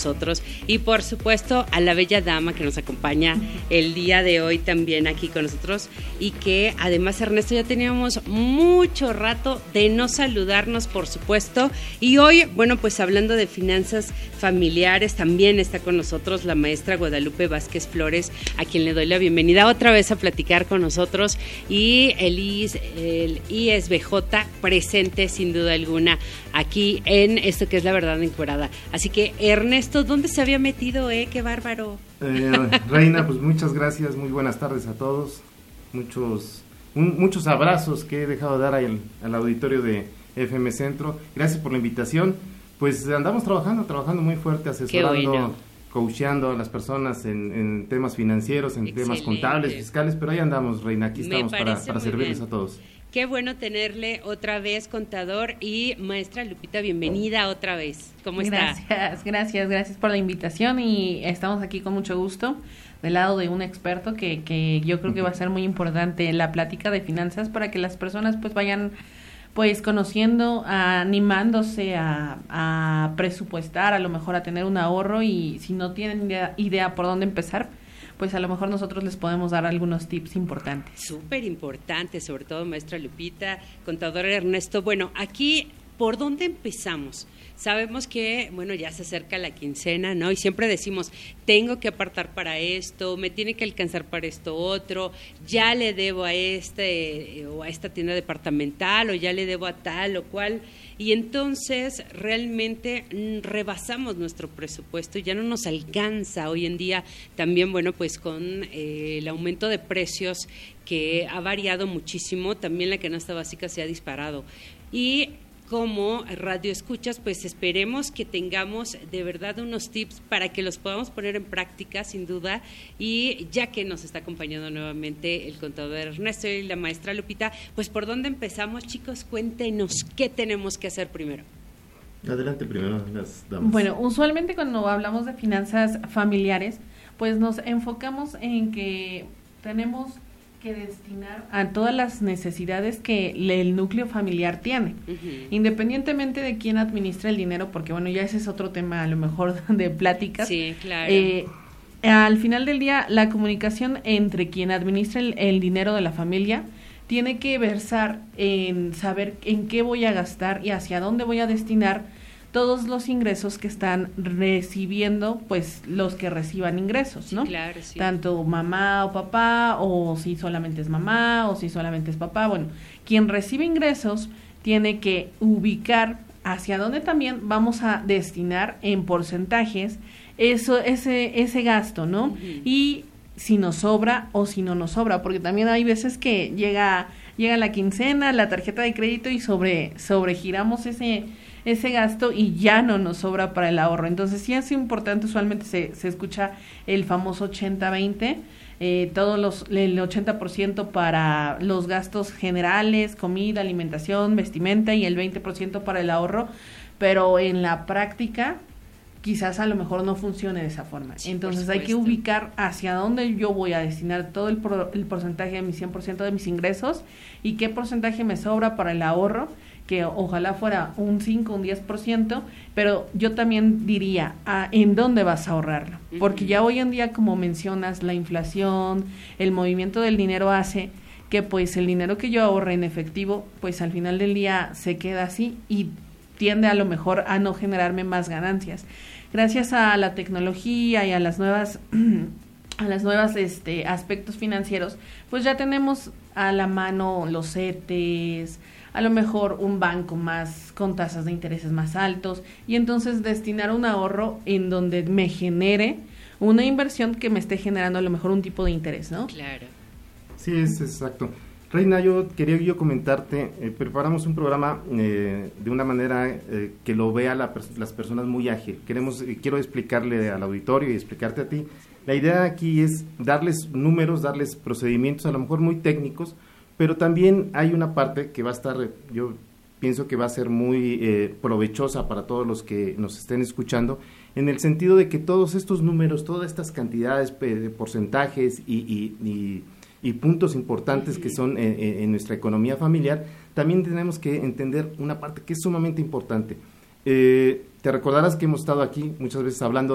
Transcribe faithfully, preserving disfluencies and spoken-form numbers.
nosotros, y por supuesto a la bella dama que nos acompaña el día de hoy también aquí con nosotros, y que además, Ernesto, ya teníamos mucho rato de no saludarnos, por supuesto, y hoy, bueno, pues hablando de finanzas familiares, también está con nosotros la maestra Guadalupe Vázquez Flores, a quien le doy la bienvenida otra vez a platicar con nosotros, y el, I S, el I S B J presente sin duda alguna aquí en esto que es La Verdad Encuerada. Así que, Ernesto, ¿dónde se había metido, eh? ¡Qué bárbaro! Eh, Reina, pues muchas gracias, muy buenas tardes a todos, muchos un, muchos abrazos que he dejado de dar al, al auditorio de F M Centro. Gracias por la invitación. Pues andamos trabajando, trabajando muy fuerte, asesorando, bueno. coacheando a las personas en, en temas financieros, en Excelente. temas contables, fiscales, pero ahí andamos, Reina, aquí estamos para, para servirles bien. a todos. Qué bueno tenerle otra vez, contador, y maestra Lupita, bienvenida otra vez. ¿Cómo está? Gracias, gracias, gracias por la invitación, y estamos aquí con mucho gusto del lado de un experto que, que yo creo que va a ser muy importante la plática de finanzas para que las personas pues vayan pues conociendo, animándose a, a presupuestar, a lo mejor a tener un ahorro, y si no tienen idea, idea por dónde empezar, pues a lo mejor nosotros les podemos dar algunos tips importantes. Súper importantes, sobre todo maestra Lupita, contador Ernesto. Bueno, aquí, ¿por dónde empezamos? Sabemos que, bueno, ya se acerca la quincena, ¿no? Y siempre decimos, tengo que apartar para esto, me tiene que alcanzar para esto otro, ya le debo a este o a esta tienda departamental, o ya le debo a tal o cual, y entonces realmente mm, rebasamos nuestro presupuesto y ya no nos alcanza hoy en día. También, bueno, pues con eh, el aumento de precios que ha variado muchísimo, también la canasta básica se ha disparado. Y como radio escuchas, pues esperemos que tengamos de verdad unos tips para que los podamos poner en práctica, sin duda, y ya que nos está acompañando nuevamente el contador Ernesto y la maestra Lupita, pues ¿por dónde empezamos, chicos? Cuéntenos qué tenemos que hacer primero. Adelante primero, las damas. Bueno, usualmente cuando hablamos de finanzas familiares, pues nos enfocamos en que tenemos que destinar a todas las necesidades que el núcleo familiar tiene, uh-huh. independientemente de quién administra el dinero, porque bueno, ya ese es otro tema a lo mejor de pláticas. Sí, claro. Eh, al final del día, la comunicación entre quien administra el, el dinero de la familia tiene que versar en saber en qué voy a gastar y hacia dónde voy a destinar todos los ingresos que están recibiendo, pues los que reciban ingresos, ¿no? Sí, claro, sí. Tanto mamá o papá, o si solamente es mamá, o si solamente es papá. Bueno, quien recibe ingresos tiene que ubicar hacia dónde también vamos a destinar en porcentajes eso, ese, ese gasto, ¿no? Uh-huh. Y si nos sobra o si no nos sobra, porque también hay veces que llega, llega la quincena, la tarjeta de crédito y sobre, sobregiramos ese ese gasto y ya no nos sobra para el ahorro. Entonces sí es importante, usualmente se, se escucha el famoso ochenta veinte, eh, todos los, el ochenta por ciento para los gastos generales, comida, alimentación, vestimenta, y el veinte por ciento para el ahorro, pero en la práctica quizás a lo mejor no funcione de esa forma. Sí, entonces hay que ubicar hacia dónde yo voy a destinar todo el, pro, el porcentaje de mi cien por ciento de mis ingresos y qué porcentaje me sobra para el ahorro, que ojalá fuera un cinco, un diez por ciento, pero yo también diría, ¿a, ¿en dónde vas a ahorrarlo? Porque ya hoy en día, como mencionas, la inflación, el movimiento del dinero hace que pues el dinero que yo ahorre en efectivo, pues al final del día se queda así y tiende a lo mejor a no generarme más ganancias. Gracias a la tecnología y a las nuevas a las nuevas este aspectos financieros, pues ya tenemos a la mano los C E T Es, a lo mejor un banco más con tasas de intereses más altos, y entonces destinar un ahorro en donde me genere una inversión que me esté generando a lo mejor un tipo de interés, ¿no? Claro. Sí, es exacto. Reina, yo quería yo comentarte, eh, preparamos un programa eh, de una manera eh, que lo vea la, las personas muy ágil. Queremos, eh, quiero explicarle al auditorio y explicarte a ti. La idea aquí es darles números, darles procedimientos a lo mejor muy técnicos, pero también hay una parte que va a estar, yo pienso que va a ser muy eh, provechosa para todos los que nos estén escuchando, en el sentido de que todos estos números, todas estas cantidades, eh, porcentajes y, y, y, y puntos importantes que son en, en nuestra economía familiar, también tenemos que entender una parte que es sumamente importante. Eh, te recordarás que hemos estado aquí muchas veces hablando